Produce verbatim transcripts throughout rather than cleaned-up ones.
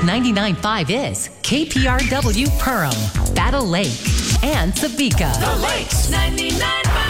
Lakes ninety-nine point five is K P R W Perham, Battle Lake, and Sabika. The Lakes ninety-nine point five.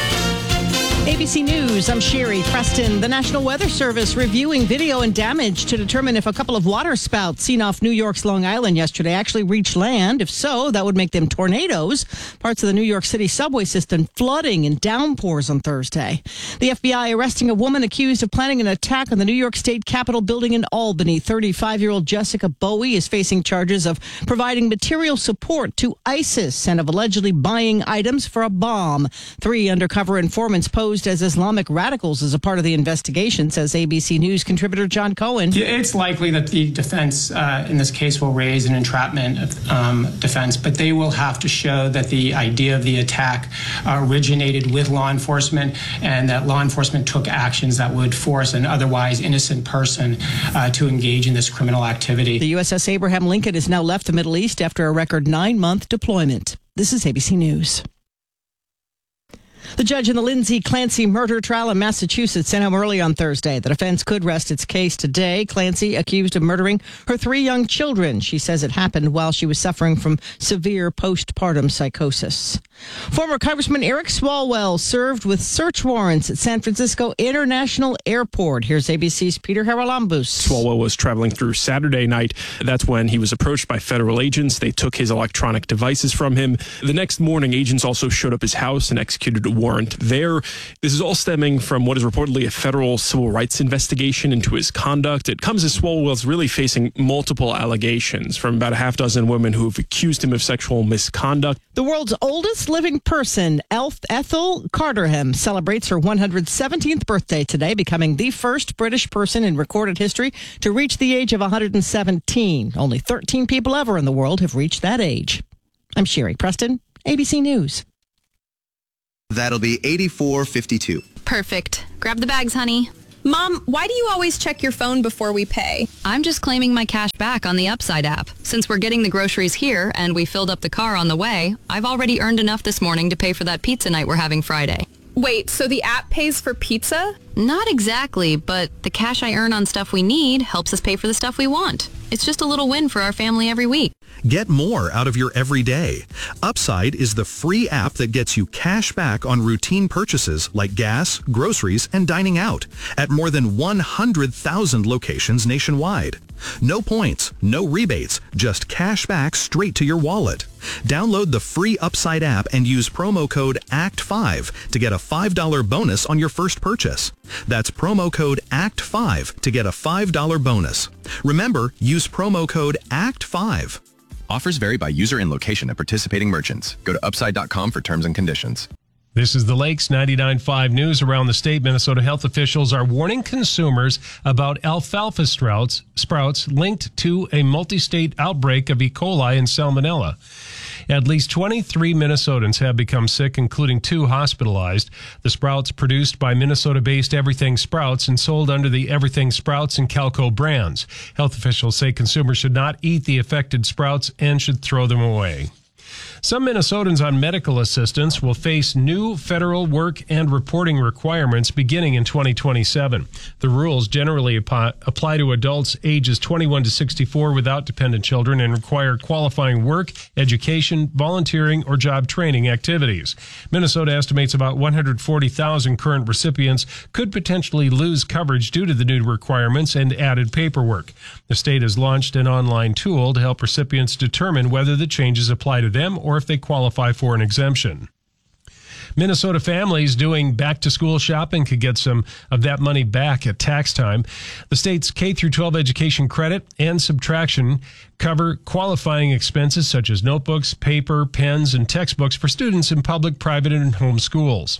A B C News, I'm Sherry Preston. The National Weather Service reviewing video and damage to determine if a couple of water spouts seen off New York's Long Island yesterday actually reached land. If so, that would make them tornadoes. Parts of the New York City subway system flooding and downpours on Thursday. The F B I arresting a woman accused of planning an attack on the New York State Capitol building in Albany. thirty-five-year-old Jessica Bowie is facing charges of providing material support to ISIS and of allegedly buying items for a bomb. Three undercover informants posed as Islamic radicals as a part of the investigation, says A B C News contributor John Cohen. It's likely that the defense uh, in this case will raise an entrapment um, defense, but they will have to show that the idea of the attack uh, originated with law enforcement and that law enforcement took actions that would force an otherwise innocent person uh, to engage in this criminal activity. The U S S Abraham Lincoln has now left the Middle East after a record nine-month deployment. This is A B C News. The judge in the Lindsay Clancy murder trial in Massachusetts sent home early on Thursday. The defense could rest its case today. Clancy accused of murdering her three young children. She says it happened while she was suffering from severe postpartum psychosis. Former Congressman Eric Swalwell served with search warrants at San Francisco International Airport. Here's A B C's Peter Haralambous. Swalwell was traveling through Saturday night. That's when he was approached by federal agents. They took his electronic devices from him. The next morning, agents also showed up at his house and executed a warrant there. This is all stemming from what is reportedly a federal civil rights investigation into his conduct. It comes as Swalwell's really facing multiple allegations from about a half dozen women who have accused him of sexual misconduct. The world's oldest living person, Elf Ethel Carterham, celebrates her one hundred seventeenth birthday today, becoming the first British person in recorded history to reach the age of one hundred seventeen. Only thirteen people ever in the world have reached that age. I'm Sherry Preston, A B C News. That'll be eighty-four fifty-two. Perfect. Grab the bags, honey. Mom, why do you always check your phone before we pay? I'm just claiming my cash back on the Upside app. Since we're getting the groceries here and we filled up the car on the way, I've already earned enough this morning to pay for that pizza night we're having Friday. Wait, so the app pays for pizza? Not exactly, but the cash I earn on stuff we need helps us pay for the stuff we want. It's just a little win for our family every week. Get more out of your everyday. Upside is the free app that gets you cash back on routine purchases like gas, groceries, and dining out at more than one hundred thousand locations nationwide. No points, no rebates, just cash back straight to your wallet. Download the free Upside app and use promo code A C T five to get a five dollars bonus on your first purchase. That's promo code A C T five to get a five dollars bonus. Remember, use promo code A C T five. Offers vary by user and location at participating merchants. Go to upside dot com for terms and conditions. This is the Lakes ninety-nine point five news. Around the state, Minnesota health officials are warning consumers about alfalfa sprouts, sprouts linked to a multi-state outbreak of E. coli and salmonella. At least twenty-three Minnesotans have become sick, including two hospitalized. The sprouts produced by Minnesota-based Everything Sprouts and sold under the Everything Sprouts and Calco brands. Health officials say consumers should not eat the affected sprouts and should throw them away. Some Minnesotans on medical assistance will face new federal work and reporting requirements beginning in twenty twenty-seven. The rules generally apply to adults ages twenty-one to sixty-four without dependent children and require qualifying work, education, volunteering, or job training activities. Minnesota estimates about one hundred forty thousand current recipients could potentially lose coverage due to the new requirements and added paperwork. The state has launched an online tool to help recipients determine whether the changes apply to them or if they qualify for an exemption. Minnesota families doing back-to-school shopping could get some of that money back at tax time. The state's K through twelve education credit and subtraction cover qualifying expenses such as notebooks, paper, pens, and textbooks for students in public, private, and home schools.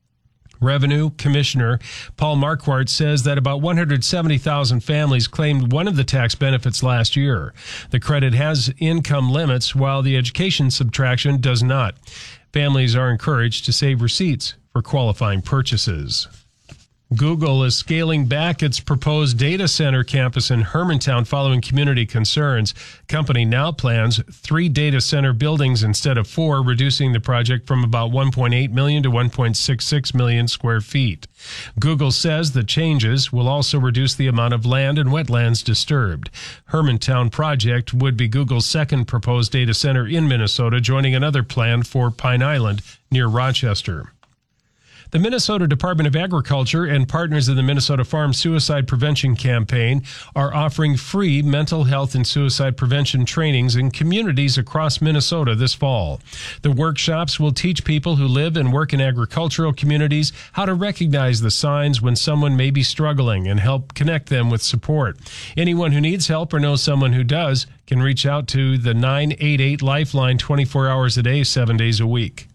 Revenue Commissioner Paul Marquardt says that about one hundred seventy thousand families claimed one of the tax benefits last year. The credit has income limits, while the education subtraction does not. Families are encouraged to save receipts for qualifying purchases. Google is scaling back its proposed data center campus in Hermantown following community concerns. Company now plans three data center buildings instead of four, reducing the project from about one point eight million to one point six six million square feet. Google says the changes will also reduce the amount of land and wetlands disturbed. Hermantown project would be Google's second proposed data center in Minnesota, joining another plan for Pine Island near Rochester. The Minnesota Department of Agriculture and partners of the Minnesota Farm Suicide Prevention Campaign are offering free mental health and suicide prevention trainings in communities across Minnesota this fall. The workshops will teach people who live and work in agricultural communities how to recognize the signs when someone may be struggling and help connect them with support. Anyone who needs help or knows someone who does can reach out to the nine eight eight Lifeline twenty-four hours a day, seven days a week.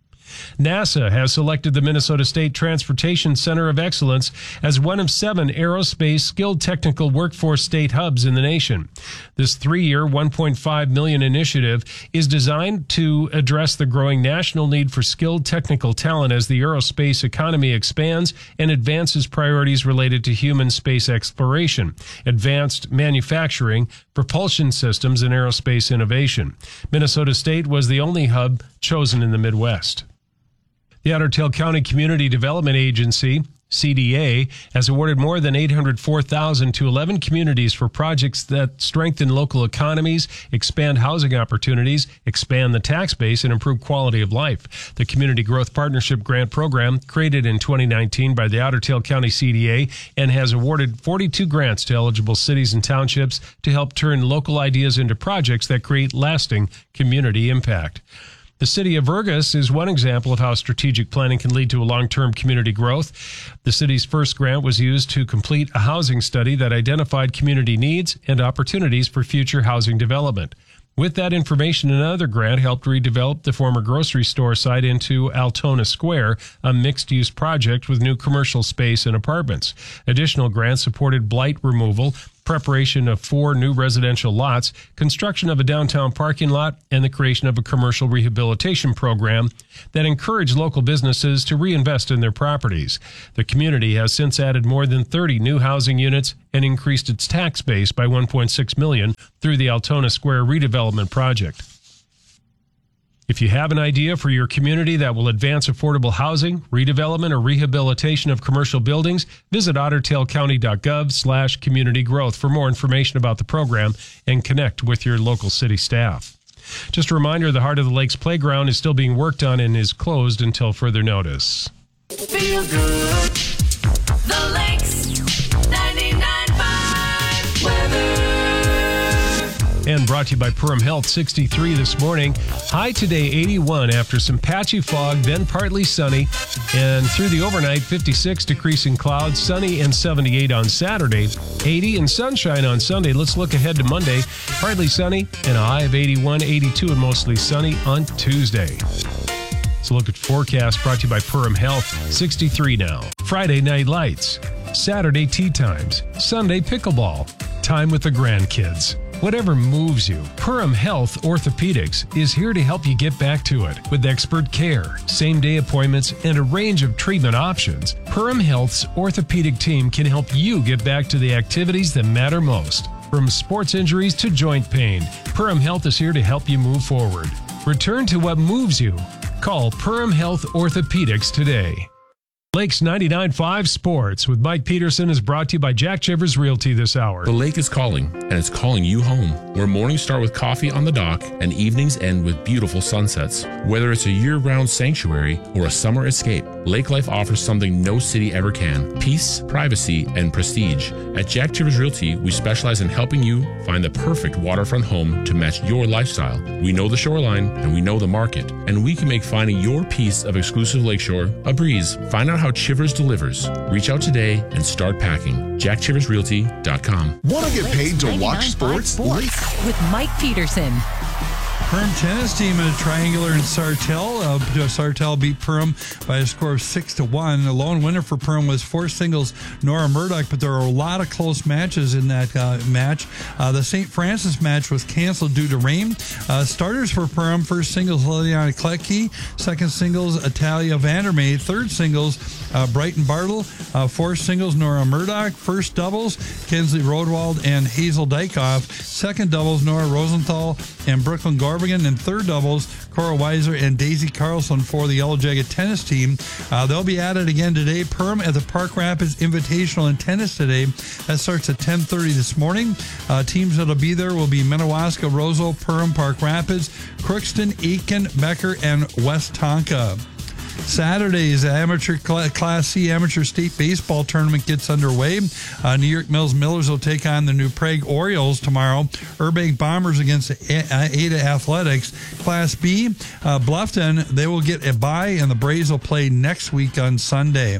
NASA has selected the Minnesota State Transportation Center of Excellence as one of seven aerospace skilled technical workforce state hubs in the nation. This three-year, one point five million dollars initiative is designed to address the growing national need for skilled technical talent as the aerospace economy expands and advances priorities related to human space exploration, advanced manufacturing, propulsion systems, and aerospace innovation. Minnesota State was the only hub chosen in the Midwest. The Otter Tail County Community Development Agency, C D A, has awarded more than eight hundred four thousand dollars to eleven communities for projects that strengthen local economies, expand housing opportunities, expand the tax base, and improve quality of life. The Community Growth Partnership Grant Program, created in twenty nineteen by the Otter Tail County C D A, and has awarded forty-two grants to eligible cities and townships to help turn local ideas into projects that create lasting community impact. The city of Vergas is one example of how strategic planning can lead to a long-term community growth. The city's first grant was used to complete a housing study that identified community needs and opportunities for future housing development. With that information, another grant helped redevelop the former grocery store site into Altona Square, a mixed-use project with new commercial space and apartments. Additional grants supported blight removal, preparation of four new residential lots, construction of a downtown parking lot, and the creation of a commercial rehabilitation program that encouraged local businesses to reinvest in their properties. The community has since added more than thirty new housing units and increased its tax base by one point six million dollars through the Altona Square redevelopment project. If you have an idea for your community that will advance affordable housing, redevelopment, or rehabilitation of commercial buildings, visit ottertailcounty.gov slash community growth for more information about the program and connect with your local city staff. Just a reminder, the Heart of the Lakes Playground is still being worked on and is closed until further notice. Feel good. The Lakes ninety-nine point five weather. And brought to you by Purim Health, sixty-three this morning. High today, eighty-one after some patchy fog, then partly sunny. And through the overnight, fifty-six, decreasing clouds, sunny and seventy-eight on Saturday. eighty and sunshine on Sunday. Let's look ahead to Monday. Partly sunny and a high of eighty-one, eighty-two and mostly sunny on Tuesday. So look at forecast brought to you by Purim Health, sixty-three now. Friday night lights, Saturday tea times, Sunday pickleball, time with the grandkids. Whatever moves you, Purim Health Orthopedics is here to help you get back to it. With expert care, same-day appointments, and a range of treatment options, Purim Health's orthopedic team can help you get back to the activities that matter most. From sports injuries to joint pain, Purim Health is here to help you move forward. Return to what moves you. Call Purim Health Orthopedics today. Lakes ninety-nine point five Sports with Mike Peterson is brought to you by Jack Chivers Realty this hour. The lake is calling, and it's calling you home, where mornings start with coffee on the dock and evenings end with beautiful sunsets. Whether it's a year-round sanctuary or a summer escape, Lake Life offers something no city ever can: peace, privacy, and prestige. At Jack Chivers Realty, we specialize in helping you find the perfect waterfront home to match your lifestyle. We know the shoreline, and we know the market, and we can make finding your piece of exclusive lakeshore a breeze. Find out how Chivers delivers. Reach out today and start packing. jack chivers realty dot com. Want to get paid to watch sports? Sports with Mike Peterson. Perham tennis team in a triangular in Sartell. Uh, Sartell beat Perham by a score of six to one. The lone winner for Perham was four singles Nora Murdoch, but there are a lot of close matches in that uh, match. Uh, the Saint Francis match was canceled due to rain. Uh, starters for Perham: first singles Liliana Klecki, second singles Italia Vandermeer, third singles uh, Brighton Bartle, uh, fourth singles Nora Murdoch, first doubles Kinsley Rodwald and Hazel Dykoff, second doubles Nora Rosenthal and Brooklyn Gorbigan, and third doubles Cora Weiser and Daisy Carlson for the Yellow Jacket tennis team. Uh, they'll be at it again today. Perham at the Park Rapids Invitational in tennis today. That starts at ten thirty this morning. Uh, teams that'll be there will be Minnewaska, Roseau, Perham, Park Rapids, Crookston, Aitkin, Becker, and West Tonka. Saturday's amateur Class C amateur state baseball tournament gets underway. Uh, New York Mills Millers will take on the New Prague Orioles tomorrow. Burbank Bombers against Ada Athletics. Class B, uh, Bluffton, they will get a bye, and the Braves will play next week on Sunday.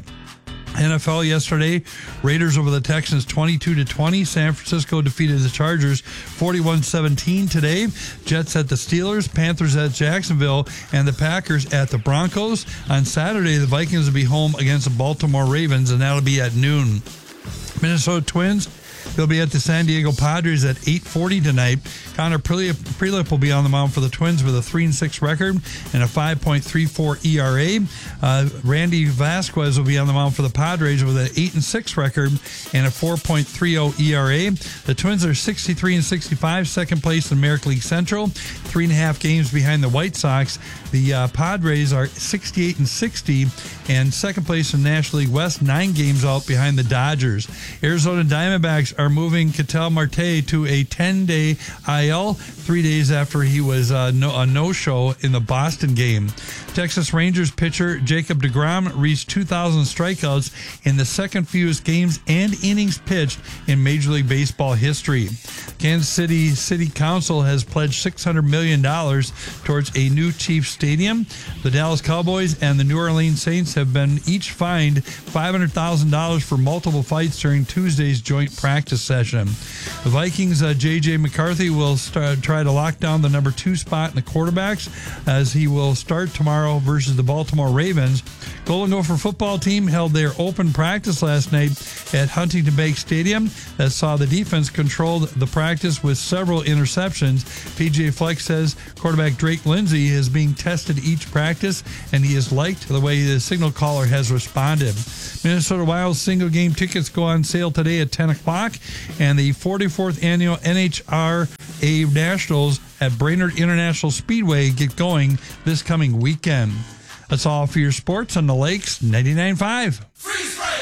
N F L yesterday, Raiders over the Texans twenty-two to twenty. San Francisco defeated the Chargers forty-one seventeen today. Jets at the Steelers, Panthers at Jacksonville, and the Packers at the Broncos. On Saturday, the Vikings will be home against the Baltimore Ravens, and that'll be at noon. Minnesota Twins, they'll be at the San Diego Padres at eight forty tonight. Connor Prelip will be on the mound for the Twins with a three and six record and a five point three four E R A. Uh, Randy Vasquez will be on the mound for the Padres with an eight and six record and a four point three oh E R A. The Twins are sixty-three and sixty-five, second place in American League Central, three and a half games behind the White Sox. The uh, Padres are sixty-eight and sixty and second place in National League West, nine games out behind the Dodgers. Arizona Diamondbacks are moving Ketel Marte to a ten-day I L, three days after he was uh, no, a no-show in the Boston game. Texas Rangers pitcher Jacob deGrom reached two thousand strikeouts in the second fewest games and innings pitched in Major League Baseball history. Kansas City City Council has pledged six hundred million dollars towards a new Chiefs stadium. The Dallas Cowboys and the New Orleans Saints have been each fined five hundred thousand dollars for multiple fights during Tuesday's joint practice session. The Vikings' uh, J J McCarthy will start, try to lock down the number two spot in the quarterbacks as he will start tomorrow versus the Baltimore Ravens. Golden Gopher football team held their open practice last night at Huntington Bank Stadium that saw the defense control the practice with several interceptions. P J Fleck says quarterback Drake Lindsay is being tested each practice, and he has liked the way the signal caller has responded. Minnesota Wild single game tickets go on sale today at ten o'clock, and the forty-fourth annual N H R A Nationals at Brainerd International Speedway get going this coming weekend. That's all for your sports on the Lakes ninety-nine point five. Freeze frame!